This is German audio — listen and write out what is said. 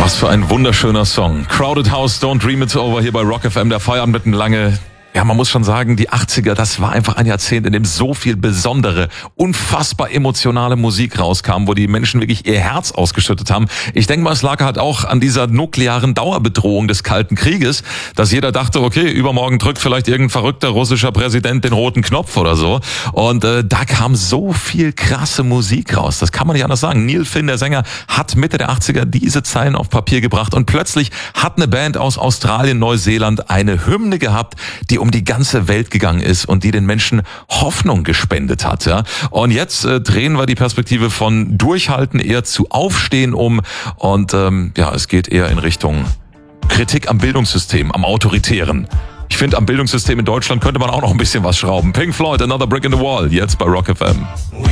Was für ein wunderschöner Song. Crowded House, Don't Dream It's Over hier bei Rock FM. Der Feierabend mitten lange. Ja, man muss schon sagen, die 80er, das war einfach ein Jahrzehnt, in dem so viel besondere, unfassbar emotionale Musik rauskam, wo die Menschen wirklich ihr Herz ausgeschüttet haben. Ich denke mal, es lag halt auch an dieser nuklearen Dauerbedrohung des Kalten Krieges, dass jeder dachte, okay, übermorgen drückt vielleicht irgendein verrückter russischer Präsident den roten Knopf oder so. Und da kam so viel krasse Musik raus. Das kann man nicht anders sagen. Neil Finn, der Sänger, hat Mitte der 80er diese Zeilen auf Papier gebracht und plötzlich hat eine Band aus Australien, Neuseeland eine Hymne gehabt, die um die ganze Welt gegangen ist und die den Menschen Hoffnung gespendet hat. Ja. Und jetzt drehen wir die Perspektive von Durchhalten eher zu Aufstehen um und es geht eher in Richtung Kritik am Bildungssystem, am Autoritären. Ich finde, am Bildungssystem in Deutschland könnte man auch noch ein bisschen was schrauben. Pink Floyd, Another Brick in the Wall, jetzt bei Rock FM.